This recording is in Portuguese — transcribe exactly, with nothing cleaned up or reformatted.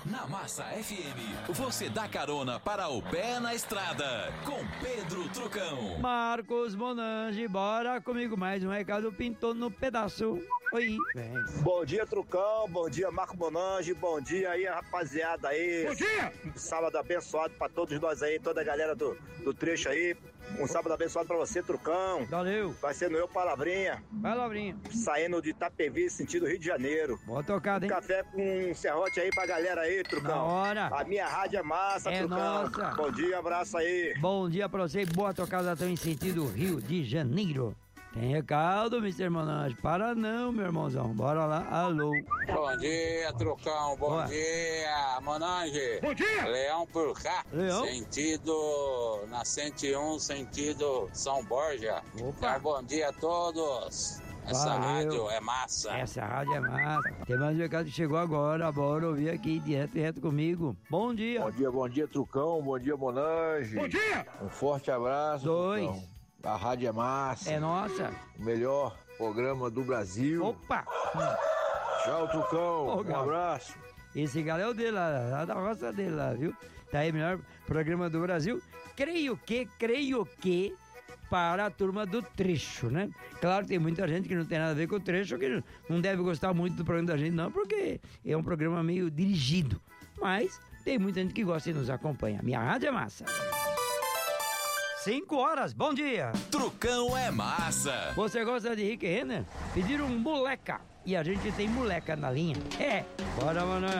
Na Massa F M, você dá carona para o pé na estrada, com Pedro Trucão. Marcos Monange, bora comigo, mais um recado pintou no pedaço. Oi, vem. Bom dia, Trucão, bom dia, Marco Monange, bom dia aí, rapaziada aí. Bom dia! Sábado abençoado pra todos nós aí, toda a galera do, do trecho aí. Um sábado abençoado pra você, Trucão. Valeu. Vai ser no Eu Palavrinha. Palavrinha. Saindo de Itapevi, sentido Rio de Janeiro. Boa tocada, hein? Café com um serrote aí pra galera aí, Trucão. Na hora. A minha rádio é massa, É Trucão. nossa. Bom dia, abraço aí. Bom dia pra você e boa tocada também em sentido Rio de Janeiro. Tem recado, mister Monange? Para não, meu irmãozão. Bora lá, alô. Bom dia, Trucão. Bom Boa. dia, Monange. Bom dia. Leão por cá. Leão. Sentido na cento e um, sentido São Borja. Opa. Então, bom dia a todos. Essa Valeu. rádio é massa. Essa rádio é massa. Tem mais um recado que chegou agora. Bora ouvir aqui, direto, direto comigo. Bom dia. Bom dia, bom dia, Trucão. Bom dia, Monange. Bom dia. Um forte abraço, Dois. Trucão. A rádio é massa. É nossa. O melhor programa do Brasil. Opa. Tchau, Trucão. Ô, um Galo. abraço. Esse galo é o dele lá, lá da roça dele lá, viu? Tá aí, melhor programa do Brasil. Creio que, creio que, para a turma do trecho, né? Claro que tem muita gente que não tem nada a ver com o trecho, que não deve gostar muito do programa da gente, não, porque é um programa meio dirigido. Mas tem muita gente que gosta e nos acompanha. Minha rádio é massa. Cinco horas, bom dia! Trucão é massa. Você gosta de Rick Renner? Pediram moleca. E a gente tem moleca na linha. É, bora, mano.